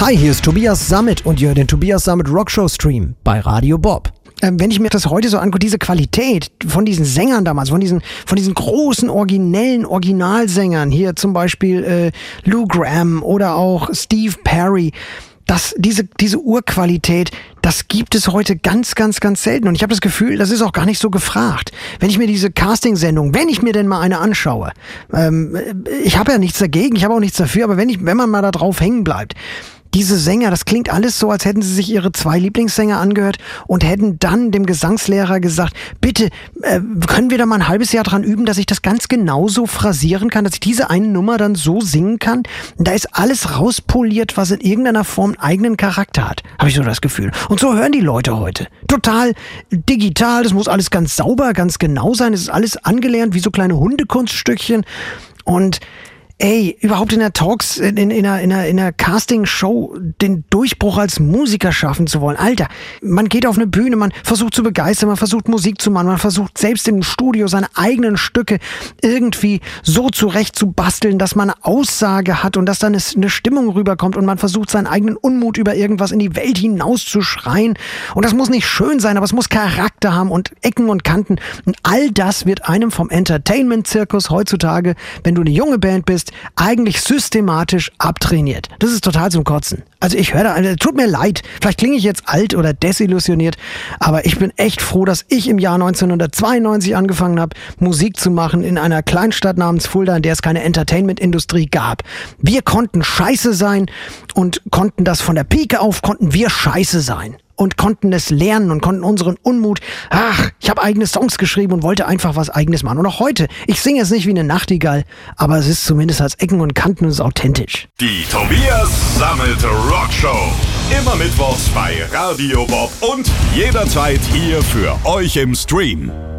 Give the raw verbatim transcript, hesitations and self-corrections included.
Hi, hier ist Tobias Sammet und ihr hört den Tobias Sammet Rockshow Stream bei Radio Bob. Ähm, wenn ich mir das heute so angucke, diese Qualität von diesen Sängern damals, von diesen, von diesen großen, originellen Originalsängern, hier zum Beispiel äh, Lou Gramm oder auch Steve Perry, das, diese, diese Urqualität, das gibt es heute ganz, ganz, ganz selten. Und ich habe das Gefühl, das ist auch gar nicht so gefragt. Wenn ich mir diese Casting-Sendung, wenn ich mir denn mal eine anschaue, ähm, ich habe ja nichts dagegen, ich habe auch nichts dafür, aber wenn ich, wenn man mal da drauf hängen bleibt, diese Sänger, das klingt alles so, als hätten sie sich ihre zwei Lieblingssänger angehört und hätten dann dem Gesangslehrer gesagt, bitte, äh, können wir da mal ein halbes Jahr dran üben, dass ich das ganz genauso phrasieren kann, dass ich diese eine Nummer dann so singen kann. Und da ist alles rauspoliert, was in irgendeiner Form einen eigenen Charakter hat, habe ich so das Gefühl. Und so hören die Leute heute. Total digital, das muss alles ganz sauber, ganz genau sein, es ist alles angelernt wie so kleine Hundekunststückchen. Und ey, überhaupt in der Talks, in, in, in einer, in einer, in einer Casting-Show den Durchbruch als Musiker schaffen zu wollen. Alter, man geht auf eine Bühne, man versucht zu begeistern, man versucht Musik zu machen, man versucht selbst im Studio seine eigenen Stücke irgendwie so zurecht zu basteln, dass man eine Aussage hat und dass dann eine Stimmung rüberkommt und man versucht seinen eigenen Unmut über irgendwas in die Welt hinauszuschreien. Und das muss nicht schön sein, aber es muss Charakter haben und Ecken und Kanten. Und all das wird einem vom Entertainment-Zirkus heutzutage, wenn du eine junge Band bist, eigentlich systematisch abtrainiert. Das ist total zum Kotzen. Also ich höre da, also, tut mir leid, vielleicht klinge ich jetzt alt oder desillusioniert, aber ich bin echt froh, dass ich im Jahr neunzehnhundertzweiundneunzig angefangen habe, Musik zu machen in einer Kleinstadt namens Fulda, in der es keine Entertainment-Industrie gab. Wir konnten scheiße sein und konnten das von der Pike auf, konnten wir scheiße sein. Und konnten es lernen und konnten unseren Unmut, ach, ich habe eigene Songs geschrieben und wollte einfach was Eigenes machen. Und auch heute, ich singe jetzt nicht wie eine Nachtigall, aber es ist zumindest als Ecken und Kanten und es ist authentisch. Die Tobias Sammet Rockshow. Immer mittwochs bei Radio Bob und jederzeit hier für euch im Stream.